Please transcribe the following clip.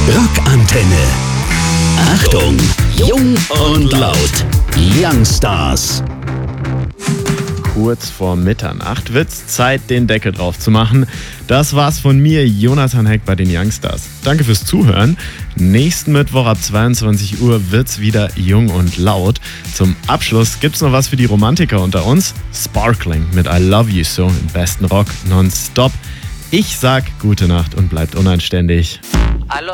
Rockantenne. Achtung, jung und laut. Youngstars. Kurz vor Mitternacht wird's Zeit, den Deckel drauf zu machen. Das war's von mir, Jonathan Heck bei den Youngstars. Danke fürs Zuhören. Nächsten Mittwoch ab 22 Uhr wird's wieder jung und laut. Zum Abschluss gibt's noch was für die Romantiker unter uns. Sparkling mit I Love You So im besten Rock nonstop. Ich sag gute Nacht und bleibt unanständig. Aló.